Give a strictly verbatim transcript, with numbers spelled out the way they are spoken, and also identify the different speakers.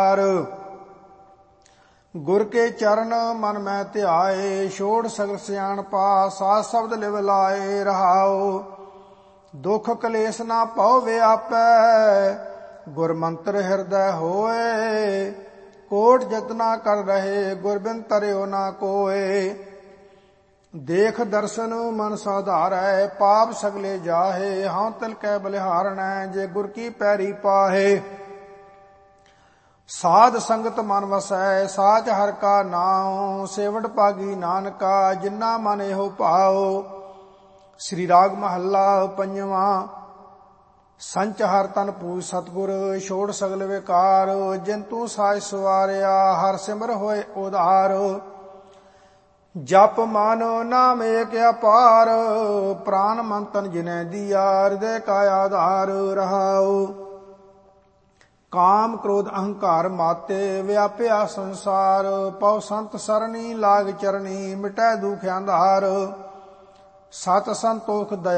Speaker 1: ਵਿਕਾਰ। ਗੁਰ ਕੇ ਚਰਨ ਮਨ ਮੈਂ ਧਿਆਏ, ਛੋੜ ਸਗਲ ਸਿਆਣਪਾ, ਸਾਧ ਸ਼ਬਦ ਲਿਵ ਲਾਏ ਰਹਾਉ। ਦੁਖ ਕਲੇਸ਼ ਨਾ ਭਉ ਵਿਆਪੈ, ਗੁਰ ਮੰਤਰ ਹਿਰਦੈ ਹੋਏ। ਕੋਟ ਜਤਨਾ ਕਰ ਰਹੇ, ਗੁਰ ਬਿਨ ਤਰਿਓ ਨਾ ਕੋਏ। ਦੇਖ ਦਰਸ਼ਨ ਮਨ ਸਾਧਾਰੈ, ਪਾਪ ਸਗਲੇ ਜਾਹੇ। ਹਉ ਤਿਲ ਕੈ ਬਲਿਹਾਰਣੈ, ਜੇ ਗੁਰ ਕੀ ਪੈਰੀ ਪਾਹੇ। ਸਾਧ ਸੰਗਤ ਮਨ ਵਸੈ, ਸਾਚ ਹਰਿ ਕਾ ਨਾਉ। ਸੇਵਟ ਭਾਗੀ ਨਾਨਕਾ, ਜਿਨਾ ਮਨ ਇਹੋ ਭਾਉ। ਸ੍ਰੀ ਰਾਗ ਮਹੱਲਾ ਪੰਜਵਾਂ। ਸੰਚ ਹਰ ਤਨ ਪੂਜ ਸਤਿਗੁਰ, ਛੋੜ ਸਗਲ ਵਿਕਾਰ। ਜਿਨ ਤੂੰ ਸਾਜ ਸਵਾਰਿਆ, ਹਰ ਸਿਮਰ ਹੋਏ ਉਧਾਰ। ਜਪ ਮਨ ਨਾਮ ਏਕ ਅਪਾਰ, ਪ੍ਰਾਨ ਮਨ ਤਨ ਜਿਨੈ ਦੀਆ। ਹਿਰਦੈ ਕਾ ਆਧਾਰ ਰਹਾਉ। ਕਾਮ ਕ੍ਰੋਧ ਅਹੰਕਾਰ ਮਾਤੇ, ਵਿਆਪਿਆ ਸੰਸਾਰ। ਪਉ ਸੰਤ ਸਰਣੀ, ਲਾਗ ਚਰਣੀ, ਮਿਟੈ ਦੁਖ ਅੰਧਾਰ। ਸਤ ਸੰਤੋਖ ਦਇਆ